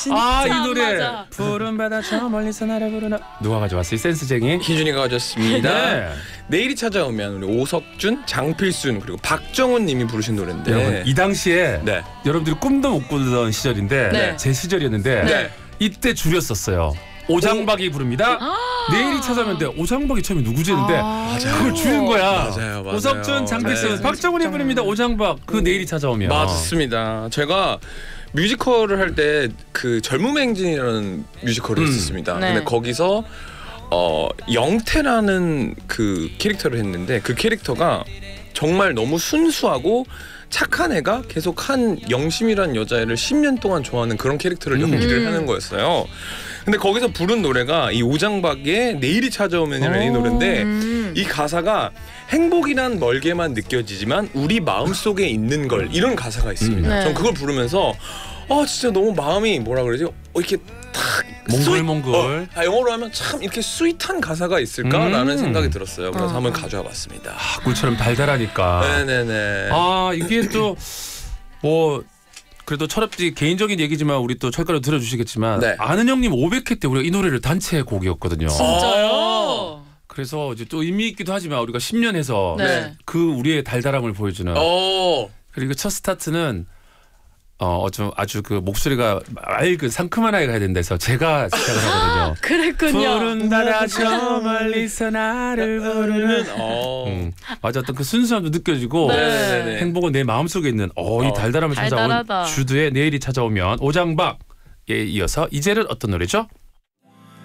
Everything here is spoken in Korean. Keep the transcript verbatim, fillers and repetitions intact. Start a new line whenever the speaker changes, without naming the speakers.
아, 이 노래
맞아.
푸른 바다 저 멀리서 나를 부르나 누가 가져왔어요? 센스쟁이
희준이가 가졌습니다.
네.
내일이 찾아오면 우리 오석준, 장필순 그리고 박정훈 님이 부르신 노래인데
여러분 이 당시에
네.
여러분들이 꿈도 못 꾸던 시절인데
네.
제 시절이었는데
네.
이때 줄였었어요. 오장박이 부릅니다. 내일이 찾아오면 돼. 오장박이 처음에 누구지 했는데
아.
그걸 줄인 거야.
맞아요, 맞아요.
오석준, 장필순,
네.
박정훈이 부릅니다. 오장박 그 내일이 찾아오면.
맞습니다. 제가 뮤지컬을 할 때 그 젊음의 행진이라는 뮤지컬을
음.
했었습니다.
네.
근데 거기서 어 영태라는 그 캐릭터를 했는데 그 캐릭터가 정말 너무 순수하고 착한 애가 계속 한 영심이라는 여자애를 십 년 동안 좋아하는 그런 캐릭터를
음.
연기를
음.
하는 거였어요. 근데 거기서 부른 노래가 이 오장박의 내일이 찾아오면이라는 이
오.
노래인데
음.
이 가사가 행복이란 멀게만 느껴지지만 우리 마음속에 있는 걸 이런 가사가 있습니다.
음. 네.
전 그걸 부르면서 아 진짜 너무 마음이 뭐라 그러지? 어, 이렇게 탁
몽글몽글.
스윗- 어, 아, 영어로 하면 참 이렇게 스윗한 가사가 있을까라는
음.
생각이 들었어요. 그래서
어.
한번 가져와 봤습니다.
아, 꿀처럼 달달하니까.
네네네.
아 이게 또 뭐 그래도 철없지 개인적인 얘기지만 우리 또 철가루 들어주시겠지만
네.
아는 형님 오백 회 때 우리가 이 노래를 단체 곡이었거든요.
진짜요?
그래서 이제 또 의미 있기도 하지만 우리가 십 년 해서
네.
그 우리의 달달함을 보여주는.
어.
그리고 첫 스타트는 어, 좀 아주 그 목소리가 맑은 상큼한 아이가 해야 된다 해서 제가 시작을 하거든요.
그랬군요.
푸른 바다 저 멀리서 나를 부르는.
어.
음, 맞아, 어떤 그 순수함도 느껴지고
네.
네네네.
행복은 내 마음속에 있는 어, 이
어,
달달함을 찾아온
달달하다.
주드의 내일이 찾아오면 오장박에 이어서 이제는 어떤 노래죠?